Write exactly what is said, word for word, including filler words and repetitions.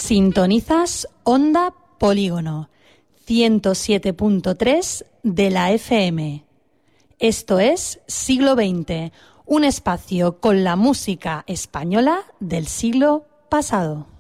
Sintonizas Onda Polígono, ciento siete punto tres de la F M. Esto es Siglo veinte, un espacio con la música española del siglo pasado.